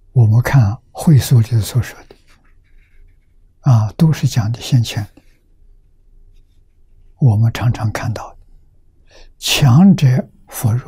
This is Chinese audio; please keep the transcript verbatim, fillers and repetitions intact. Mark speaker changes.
Speaker 1: 我们看会所里所说的啊，都是讲的先前的。我们常常看到的，强者佛入，